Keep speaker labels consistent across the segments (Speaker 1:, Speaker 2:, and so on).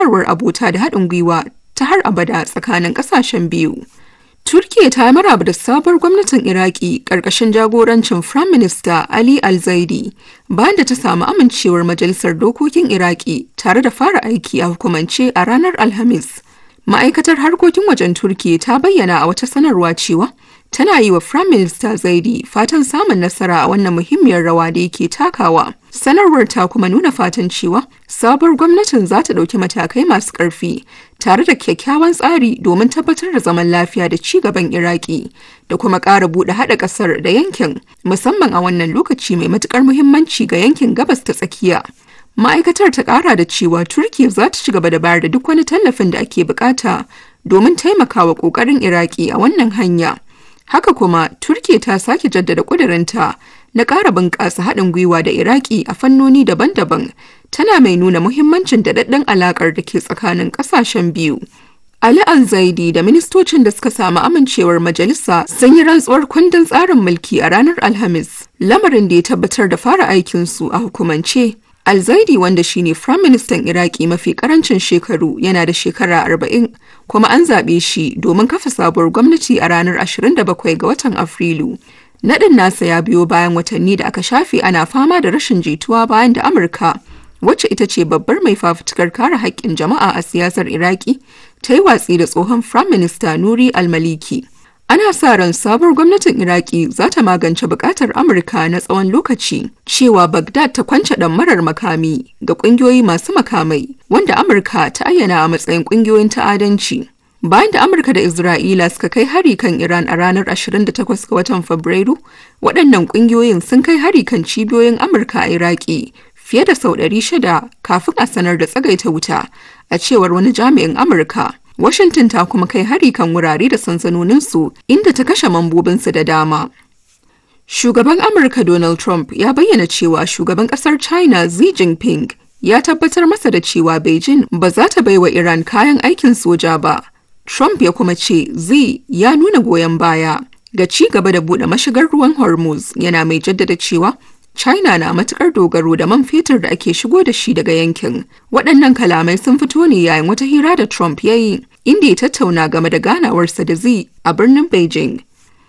Speaker 1: sanarwar abota da haɗin gwiwa ta har abada tsakanin ƙasashen biyu. Turkiyya ta yi maraba da sabuwar gwamnatin Iraki ƙarƙashin jagorancin Firayim Minista Ali Al-Zaidi bayan da ta samu amincewar Majalisar Dokokin Iraki tare da fara aiki a hukumance a ranar Alhamis. Ma'aikatar harkokin wajen Turkiyya ta bayyana a wata sanarwa cewa tana yi wa Firayim Minista Zaidi fatan samun nasara a wannan muhimmiyar rawa da yake takawa. Sanarwar ta kuma nuna fatan cewa sabuwar gwamnatin za ta ɗauki matakai masu ƙarfi tare da kyakkyawan tsari domin tabbatar da zaman lafiya da ci gaban Iraki da kuma ƙara buɗe haɗa ƙasar da yankin, musamman a wannan lokaci mai matuƙar muhimmanci ga yankin Gabas ta Tsakiya. Ma'aikatar ta ƙara da cewa Turkiyya za ta ci gaba da bayar da duk wani tallafin da ake buƙata domin taimakawa ƙoƙarin Iraki a wannan hanya. Haka kuma, Turkiyya ta sake jaddada ƙudurinta na ƙara bunƙasa haɗin gwiwa da Iraki a fannoni daban-daban, tana mai nuna muhimmancin daɗaɗɗen alaƙar da ke tsakanin ƙasashen biyu. Ali Al-Zaidi da ministocin da suka samu amincewar majalisa sun yi rantsuwar kundin tsarin mulki a ranar Alhamis, lamarin da ya tabbatar da fara aikinsu a hukumance. Al-Zaidi wanda shine Firayim Ministan Iraki mafi karancin shekaru yana da shekara 40 kuma an zaɓe shi domin kafa sabuwar gwamnati a ranar 27 ga watan Afrilu. Naɗin nasa ya biyo bayan watanni da aka shafe ana fama da rashin jituwa bayan da Amurka, wacce ita ce babbar mai fafutukar kare haƙƙin jama'a a siyasar Iraki, ta yi watsi da tsohon Firayim Minista Nuri al-Maliki. Ana sa ran sabuwar gwamnatin Iraki za ta magance buƙatar Amurka na tsawon lokaci cewa Baghdad ta kwance ɗammarar makami ga ƙungiyoyi masu makamai wanda Amurka ta ayyana a matsayin ƙungiyoyin ta'adanci. Bayan da Amurka da Isra'ila suka kai hari kan Iran a ranar 28 ga watan Fabrairu, waɗannan ƙungiyoyin sun kai hari kan cibiyoyin Amurka a Iraki fiye da sau 600 kafin a sanar da tsagaita wuta, a cewar wani jami'in Amurka. Washington ta kuma kai hari kan wurare da sansanoninsu inda ta kashe mambobinsu da dama. Shugaban Amurka Donald Trump ya bayyana cewa shugaban ƙasar China Xi Jinping ya tabbatar masa da cewa Beijing ba za ta baiwa Iran kayan aikin soja ba. Trump ya kuma ce Xi ya nuna goyon baya ga ci gaba da buɗe mashigar ruwan Hormuz, yana mai jaddada cewa China na matukar dogaro da man fetur da ake shigo da shi daga yankin. Waɗannan kalamai sun fito ne yayin wata hira da Trump ya yi, inda ya tattauna game da ganawarsa da Xi a birnin Beijing.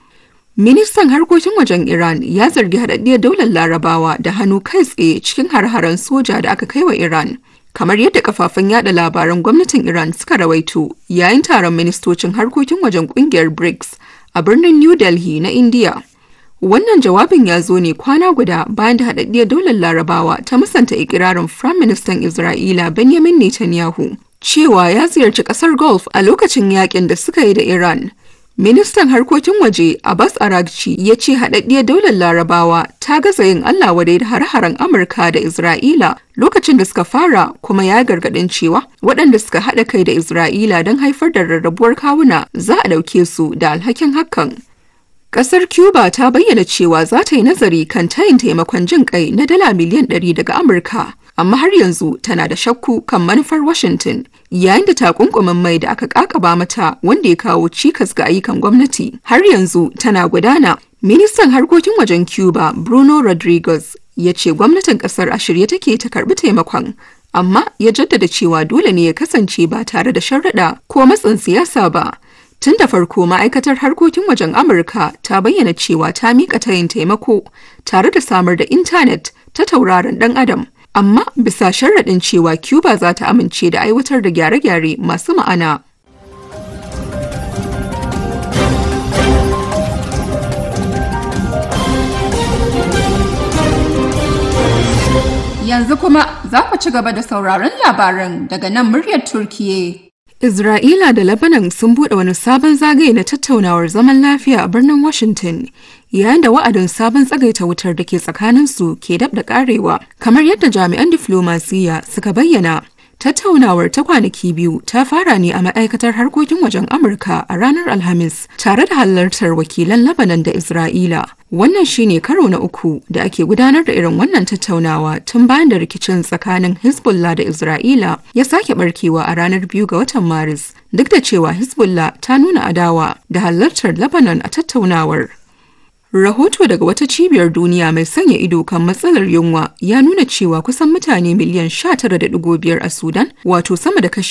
Speaker 1: Ministan harkokin wajen Iran ya zargi haɗaɗɗiyar daular Larabawa da hannu kai tsaye cikin har-haren soja da aka kai wa Iran, kamar yadda kafafen yada labaran gwamnatin Iran suka rawaito yayin taron ministocin harkokin wajen ƙungiyar BRICS a birnin New Delhi na India. Wannan jawabin ya zo ne kwana guda bayan da haɗaɗɗiyar daular Larabawa ta musanta ikirarin Firayim Ministan Isra'ila Benjamin Netanyahu cewa ya ziyarci ƙasar Gulf a lokacin yakin da suka yi da Iran. Ministan harkokin waje Abbas Araghchi ya ce haɗaɗɗiyar daular Larabawa ta gaza yin Allah wadai da har-haren Amurka da Isra'ila lokacin da suka fara, kuma ya gargaɗin cewa waɗanda suka haɗa kai da Isra'ila don haifar da rarrabuwar kawuna za a ɗauke su da alhakin hakan. Ƙasar Cuba ta bayyana cewa za ta yi nazari kan tayin taimakon jin ƙai na dala miliyan 100 daga Amurka, amma har yanzu tana da shakku kan manufar Washington, yayin da takunkumin mai da aka ƙaƙaba mata wanda ya kawo cikas ga ayyukan gwamnati har yanzu tana gudana. Ministan harkokin wajen Cuba Bruno Rodriguez ya ce gwamnatin ƙasar a shirye take ta karɓi taimakon, amma ya jaddada cewa dole ne ya kasance ba tare da sharaɗa ko matsin siyasa ba. Tun da farko ma'aikatar harkokin wajen Amurka ta bayyana cewa ta miƙa tayin taimako tare da samar da intanet ta tauraron ɗan adam, amma bisa sharaɗin cewa Cuba za ta amince da aiwatar da gyare-gyare masu ma'ana. Yanzu kuma za ku ci gaba da sauraron labaran daga nan muryar Turkiyya. Isra'ila da Lebanon sun buɗe wani sabon zagaye na tattaunawar zaman lafiya a birnin Washington, yayin da wa'adin sabon tsagaita wutar da ke tsakaninsu ke dab da ƙarewa. Kamar yadda jami'an diflomasiyya suka bayyana, tattaunawar ta kwanaki biyu ta fara ne a ma'aikatar harkokin wajen Amurka a ranar Alhamis, tare da halartar wakilan Lebanon da Isra'ila. Wannan shine karo na uku da ake gudanar da irin wannan tattaunawa tun bayan da rikicin tsakanin Hezbollah da Isra'ila ya sake barkewa a ranar 2 ga watan Maris, duk da cewa Hezbollah ta nuna adawa da halartar Lebanon a tattaunawar. Rahoto daga wata cibiyar duniya mai sanya ido kan matsalar yunwa ya nuna cewa kusan mutane miliyan 19.5 a Sudan, wato sama da kashi